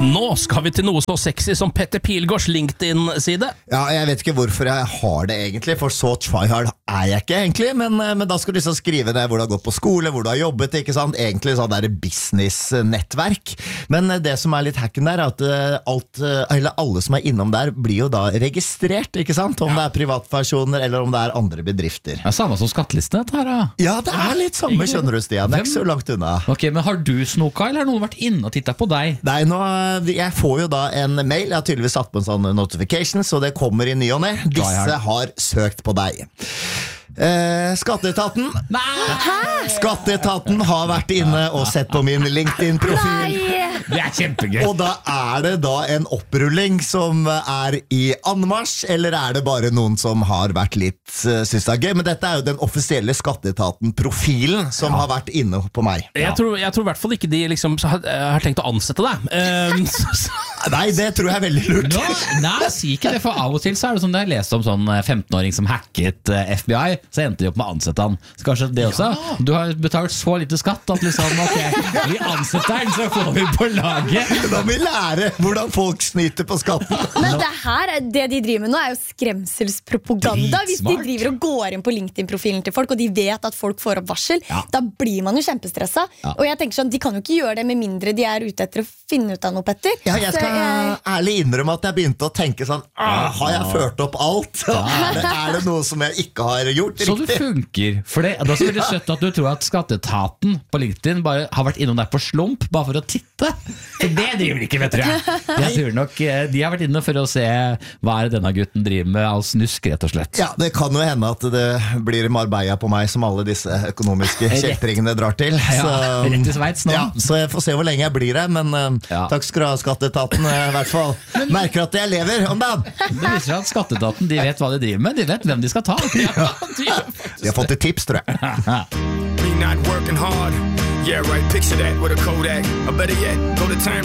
Nå skal vi til noe så sexy som Petter Pilgaards LinkedIn-side. Ja, jeg vet ikke hvorfor jeg har det egentlig, for så tryhard er jeg ikke egentlig, men da skal du liksom skrive ned hvor du har gått på skole, hvor du har jobbet, ikke sant? Egentlig sånn der business-nettverk. Men det som er litt hacken der, er at alle som er innom der blir jo da registrert, ikke sant? Om det er privatpersoner eller om det er andre bedrifter. Det er samme som skattelistene dette her, da. Ja, det er litt samme, skjønner du, Stian. Det er ikke så langt unna. Ok, men har du snoka, eller har noen vært inne og tittet på deg? Nei, jeg får jo da en mail. Jeg har tydeligvis satt på en sånn notification, så det kommer i ny og ne. Disse har søkt på deg. Skatteetaten. Skatteetaten har vært inne og sett på min LinkedIn-profil. Det er kjempegøy. Og da er det da en opprulling som er i anmarsj, eller er det bare noen som har vært litt synes det er gøy? Men dette er jo den offisielle Skatteetaten-profilen som har vært inne på meg. Jeg tror i hvert fall ikke de liksom har tenkt å ansette deg. Nei, det tror jeg er veldig lurt. Nei, si ikke det, for av og til så er det som det jeg leste om sånn 15-åring som hacket FBI, så endte de opp med å ansette han. Så kanskje det også? Du har betalt så lite skatt at liksom, ok, vi ansetter den, så får vi på laget. Da må vi lære hvordan folk snyter på skatten. Men det de driver med nå er jo skremselspropaganda. Hvis de driver og går inn på LinkedIn-profilen til folk, og de vet at folk får opp varsel, da blir man jo kjempestressa. Og jeg tenker sånn, de kan jo ikke gjøre det med mindre de er ute etter å finne ut av noe, Petter. Ja, jeg skal ærlig innrømme at jeg begynte å tenke sånn, har jeg ført opp alt? Er det noe som jeg ikke har gjort riktig? Så det funker. For det er så veldig søtt at du tror at Skatteetaten på LinkedIn bare har vært innom der på slump, bare for å titte. For det driver de ikke, vet jeg. Jeg tror nok de har vært inne for å se hva er det denne gutten driver med av snusk, rett og slett. Ja, det kan jo hende at det blir Marbella på meg som alle disse økonomiske kjeltringene drar til. Så, rett i Sveits nå. Ja, så jeg får se hvor lenge jeg blir her, men takk skal du ha, Skatteetaten, i hvert fall. Merker at jeg lever om dagen. Det viser seg at Skatteetaten, de vet hva de driver med, de vet hvem de skal ta. De har fått et tips, tror jeg. Me not working hard. Yeah, right, picture that with a Kodak. Or better yet, go to time